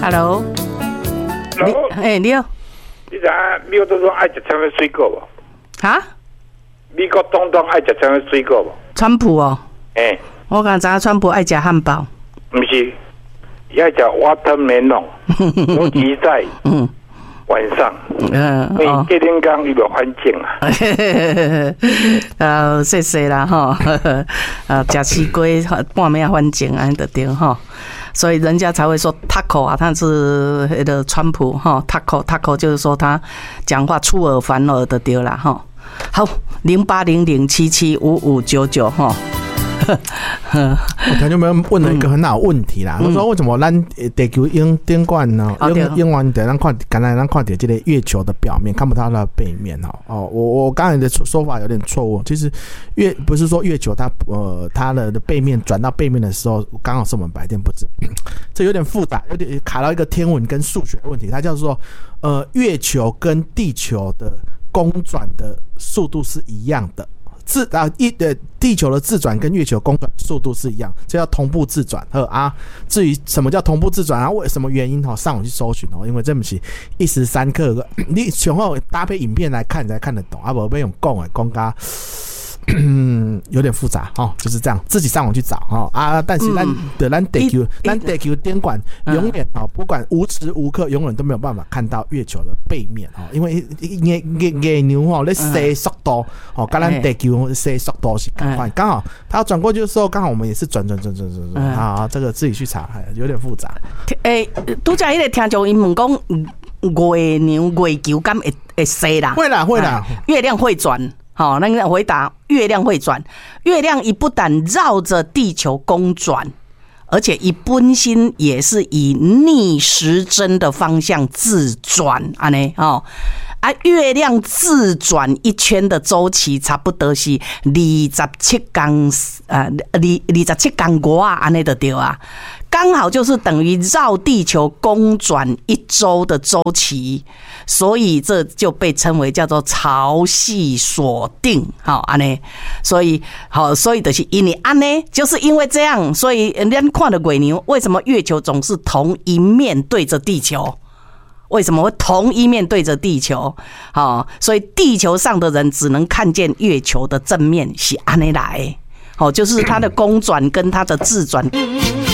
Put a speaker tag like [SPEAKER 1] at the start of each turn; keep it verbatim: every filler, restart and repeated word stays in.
[SPEAKER 1] Hello，
[SPEAKER 2] Hello，
[SPEAKER 1] 哎，你好。
[SPEAKER 2] 你知影美国总统爱食什么水果无？
[SPEAKER 1] 哈？
[SPEAKER 2] 美国总统爱食什么水果无？
[SPEAKER 1] 川普哦。
[SPEAKER 2] 哎、欸，
[SPEAKER 1] 我刚知影川普爱食汉堡。
[SPEAKER 2] 不是，伊爱食 watermelon， 尤其在晚上。嗯，因为隔天刚伊就反境啊。
[SPEAKER 1] 呃，谢谢啦哈。呃，食西瓜半暝反境安就对哈。所以人家才会说 taco 啊，他是那个川普哈 taco taco 就是说他讲话出尔反尔的对啦哈。好，零八零零七七五五九九哈。
[SPEAKER 3] 他就没有问了一个很好的问题啦，他、嗯、说为什么咱地球英电管呢？英英文的咱看，刚才咱看到这个月球的表面，看不到它的背面哦。哦，我我刚才的说法有点错误，其实月不是说月球它呃它的背面转到背面的时候，刚好是我们白天，不是，这有点复杂，有点卡到一个天文跟数学的问题。它叫做呃月球跟地球的公转的速度是一样的。自啊一呃地球的自转跟月球公转速度是一样，这叫同步自转。呵啊，至于什么叫同步自转啊，为什么原因哈，上网去搜寻哦，因为这不是一时三刻，你全后搭配影片来看，你才看得懂啊，不被用讲的讲噶。嗯，有点复杂哦，就是这样，自己上网去找哦啊！但是咱的咱地球，咱地球电管永远哦，不管无时无刻，永远都没有办法看到月球的背面哦，因为月月月牛哦，那射速度哦，跟咱地球射速度是同款，刚好它要转过去的时候，刚好我们也是转转转转转转啊，这个自己去查，有点复杂。
[SPEAKER 1] 诶，拄则迄个听众因问讲，月牛月球敢会会射啦？
[SPEAKER 3] 会啦会啦，
[SPEAKER 1] 月亮会转。好，那个回答，月亮会转，月亮一不但绕着地球公转，而且一本身也是以逆时针的方向自转，安尼哦。啊，月亮自转一圈的周期差不多是二十七公呃二二十七公国啊，安尼就对啊。刚好就是等于绕地球公转一周的周期，所以这就被称为叫做潮汐锁定。好，安尼，所以好，所以就是因为安尼，就是因为这样，所以咱看的月牛，为什么月球总是同一面对着地球？为什么会同一面对着地球？好，所以地球上的人只能看见月球的正面，是安尼来。好，就是它的公转跟它的自转。